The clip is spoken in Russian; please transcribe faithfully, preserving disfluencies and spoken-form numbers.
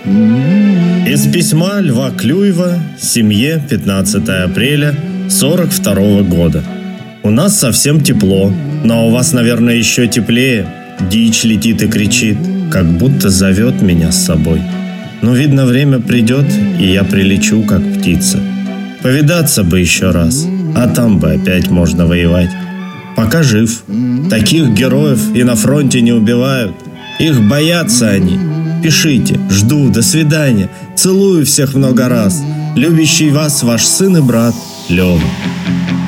Из письма Льва Клюева семье пятнадцатое апреля сорок второго года. У нас совсем тепло, но у вас, наверное, еще теплее. Дичь летит и кричит, как будто зовет меня с собой. Но, видно, время придет, и я прилечу, как птица. Повидаться бы еще раз, а там бы опять можно воевать. Пока жив. Таких героев и на фронте не убивают. Их боятся они. Пишите. Жду. До свидания. Целую всех много раз. Любящий вас ваш сын и брат Лёва.